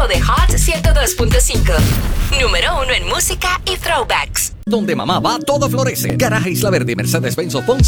show de Hot 102.5. Número 1 en música y throwbacks. Donde mamá va, todo florece. Garaje Isla Verde, Mercedes-Benz Ponce.